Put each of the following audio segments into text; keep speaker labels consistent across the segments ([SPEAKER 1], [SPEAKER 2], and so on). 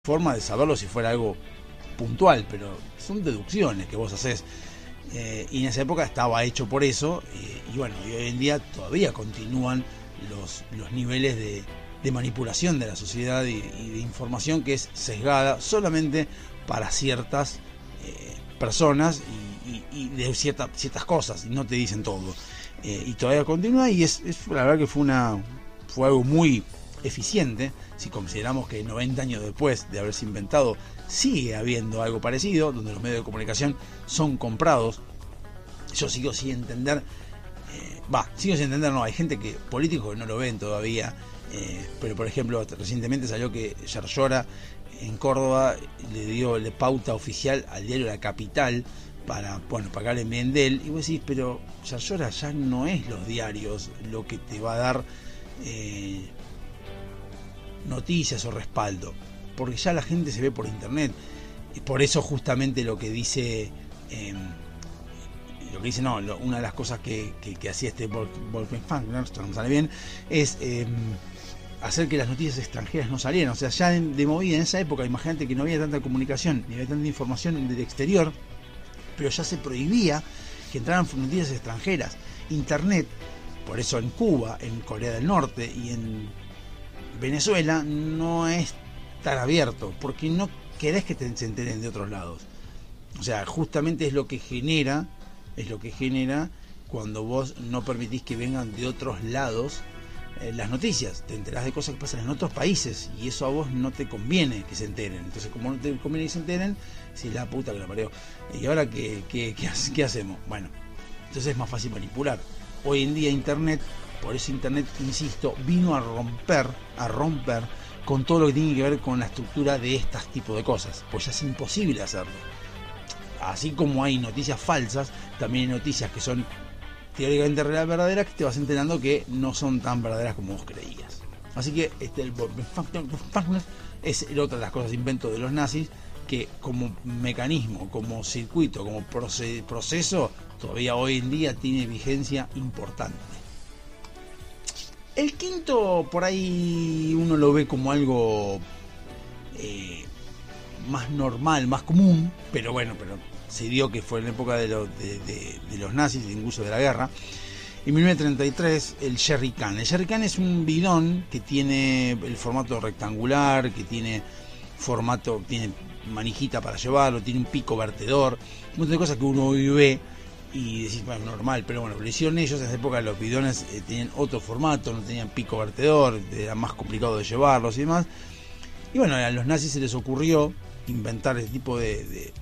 [SPEAKER 1] forma de saberlo si fuera algo puntual, pero son deducciones que vos haces. Y en esa época estaba hecho por eso, y bueno, y hoy en día todavía continúan los niveles de manipulación de la sociedad y de información que es sesgada solamente para ciertas personas y de ciertas cosas, y no te dicen todo. Y todavía continúa, y la verdad que fue algo muy eficiente, si consideramos que 90 años después de haberse inventado sigue habiendo algo parecido, donde los medios de comunicación son comprados. Yo sigo sin entender, no, hay gente políticos que no lo ven todavía, pero por ejemplo recientemente salió que Yarlora en Córdoba le dio la pauta oficial al diario La Capital para que hablen bien de él, y vos decís, pero Yarlora ya no es los diarios lo que te va a dar noticias o respaldo, porque ya la gente se ve por internet. Por eso justamente lo que dice una de las cosas que hacía este Wolfgang Funk, no sale bien, es hacer que las noticias extranjeras no salieran. O sea, ya de movida en esa época, imagínate que no había tanta comunicación ni había tanta información del exterior, pero ya se prohibía que entraran noticias extranjeras. Internet, por eso en Cuba, en Corea del Norte y en Venezuela no es tan abierto, porque no querés que se enteren de otros lados. O sea, justamente es lo que genera cuando vos no permitís que vengan de otros lados las noticias. Te enterás de cosas que pasan en otros países, y eso a vos no te conviene que se enteren. Entonces, como no te conviene que se enteren, si la puta que la parió. ¿Y ahora qué hacemos? Bueno, entonces es más fácil manipular. Hoy en día Internet, por eso Internet, insisto, vino a romper con todo lo que tiene que ver con la estructura de estos tipos de cosas, pues ya es imposible hacerlo. Así como hay noticias falsas, también hay noticias que son teóricamente verdaderas, que te vas enterando que no son tan verdaderas como vos creías. Así que el Wolfgang es otra de las cosas, invento de los nazis, que como mecanismo, como circuito, como proceso, todavía hoy en día tiene vigencia importante. El quinto, por ahí uno lo ve como algo más normal, más común, pero se dio que fue en la época de los nazis, incluso de la guerra. En 1933, el Jerry Can. El Jerry Can es un bidón que tiene el formato rectangular, que tiene manijita para llevarlo, tiene un pico vertedor, un montón de cosas que uno hoy ve y decís, bueno, normal, pero bueno, lo hicieron ellos. En esa época los bidones tenían otro formato, no tenían pico vertedor, era más complicado de llevarlos y demás. Y bueno, a los nazis se les ocurrió inventar ese tipo de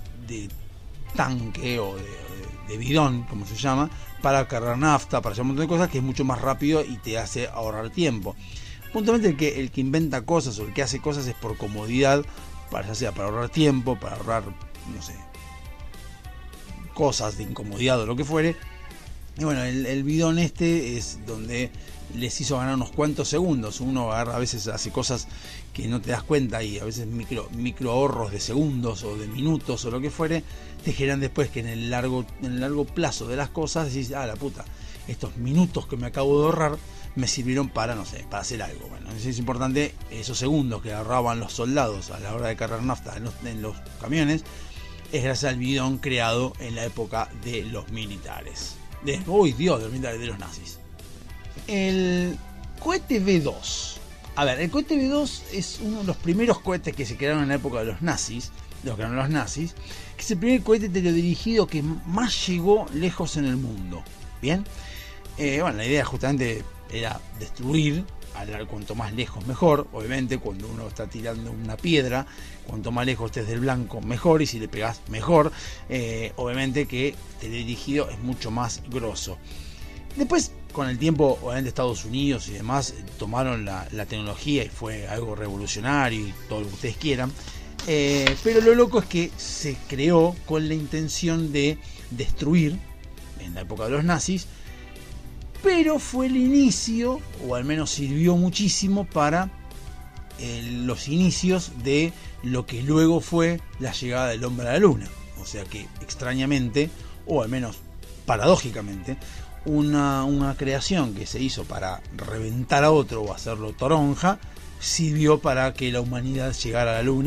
[SPEAKER 1] tanque o de bidón, como se llama, para cargar nafta, para hacer un montón de cosas, que es mucho más rápido y te hace ahorrar tiempo. Puntualmente el que inventa cosas o el que hace cosas es por comodidad, ya sea para ahorrar tiempo, para ahorrar, no sé, cosas de incomodidad o lo que fuere. Y bueno, el bidón es donde les hizo ganar unos cuantos segundos. Uno a veces hace cosas que no te das cuenta, y a veces micro ahorros de segundos o de minutos o lo que fuere, te generan después que en el largo plazo de las cosas decís, la puta, estos minutos que me acabo de ahorrar me sirvieron para, no sé, para hacer algo. Bueno, es importante esos segundos que ahorraban los soldados a la hora de cargar nafta en los camiones, es gracias al bidón creado en la época de los militares. De los nazis. El cohete V2. A ver, el cohete V2 es uno de los primeros cohetes que se crearon en la época de los nazis, que es el primer cohete teledirigido que más llegó lejos en el mundo. Bien, la idea justamente era destruir, cuanto más lejos mejor. Obviamente, cuando uno está tirando una piedra, cuanto más lejos estés del blanco mejor, y si le pegás mejor. Obviamente que teledirigido es mucho más grosso. Después, con el tiempo, obviamente Estados Unidos y demás tomaron la tecnología y fue algo revolucionario y todo lo que ustedes quieran. Pero lo loco es que se creó con la intención de destruir en la época de los nazis, pero fue el inicio, o al menos sirvió muchísimo para los inicios de lo que luego fue la llegada del hombre a la luna. O sea que extrañamente, o al menos paradójicamente, una creación que se hizo para reventar a otro o hacerlo toronja, sirvió para que la humanidad llegara a la Luna.